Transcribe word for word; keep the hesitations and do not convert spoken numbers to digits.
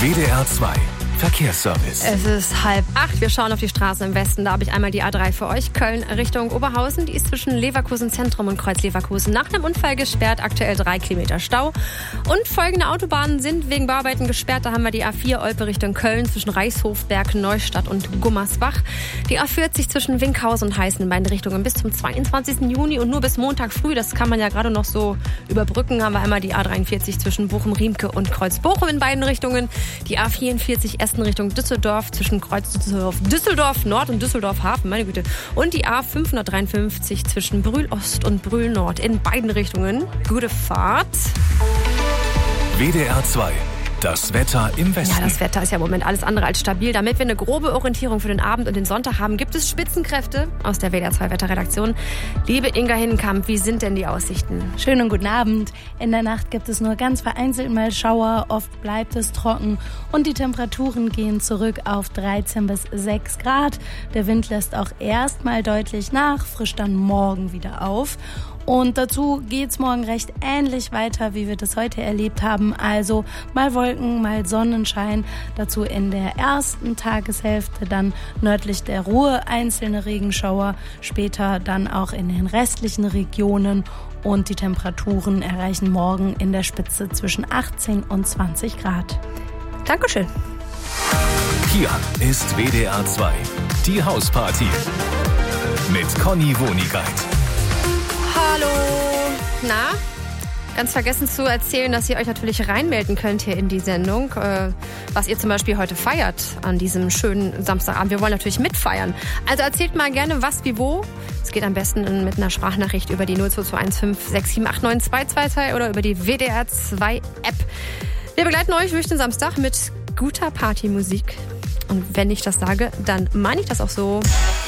W D R zwei Verkehrsservice. Es ist halb acht. Wir schauen auf die Straße im Westen. Da habe ich einmal die A drei für euch. Köln Richtung Oberhausen. Die ist zwischen Leverkusen Zentrum und Kreuz Leverkusen nach einem Unfall gesperrt. Aktuell drei Kilometer Stau. Und folgende Autobahnen sind wegen Bauarbeiten gesperrt. Da haben wir die A vier Olpe Richtung Köln zwischen Reichshofberg, Neustadt und Gummersbach. Die A vierzig zwischen Winkhausen und Heißen in beiden Richtungen bis zum zweiundzwanzigsten Juni und nur bis Montag früh. Das kann man ja gerade noch so überbrücken. Haben wir einmal die A dreiundvierzig zwischen Bochum-Riemke und Kreuz-Bochum in beiden Richtungen. Die A vierundvierzig Essen Richtung Düsseldorf zwischen Kreuz Düsseldorf, Düsseldorf Nord und Düsseldorf Hafen, meine Güte. Und die A fünfhundertdreiundfünfzig zwischen Brühl Ost und Brühl Nord in beiden Richtungen. Gute Fahrt. W D R zwei. Das Wetter im Westen. Ja, das Wetter ist ja im Moment alles andere als stabil. Damit wir eine grobe Orientierung für den Abend und den Sonntag haben, gibt es Spitzenkräfte aus der W D R zwei Wetterredaktion. Liebe Inga Hinnenkamp, wie sind denn die Aussichten? Schönen guten Abend. In der Nacht gibt es nur ganz vereinzelt mal Schauer. Oft bleibt es trocken und die Temperaturen gehen zurück auf dreizehn bis sechs Grad. Der Wind lässt auch erstmal deutlich nach, frischt dann morgen wieder auf. Und dazu geht's morgen recht ähnlich weiter, wie wir das heute erlebt haben. Also mal Wolken, mal Sonnenschein. Dazu in der ersten Tageshälfte dann nördlich der Ruhr einzelne Regenschauer. Später dann auch in den restlichen Regionen. Und die Temperaturen erreichen morgen in der Spitze zwischen achtzehn und zwanzig Grad. Dankeschön. Hier ist W D R zwei. Die Hausparty. Mit Conny Wonigkeit. Hallo. Na, ganz vergessen zu erzählen, dass ihr euch natürlich reinmelden könnt hier in die Sendung, äh, was ihr zum Beispiel heute feiert an diesem schönen Samstagabend. Wir wollen natürlich mitfeiern. Also erzählt mal gerne was, wie, wo. Es geht am besten mit einer Sprachnachricht über die null zwei zwei eins fünf sechs sieben acht neun zwei zwei zwei oder über die W D R zwei App. Wir begleiten euch durch den Samstag mit guter Partymusik. Und wenn ich das sage, dann meine ich das auch so.